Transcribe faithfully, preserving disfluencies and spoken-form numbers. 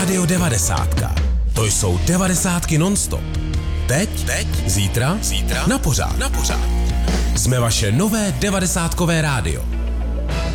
Rádio devadesátka. To jsou devadesátky non-stop. Teď, teď, zítra, zítra, na pořád, na pořád. Jsme vaše nové devadesátkové rádio.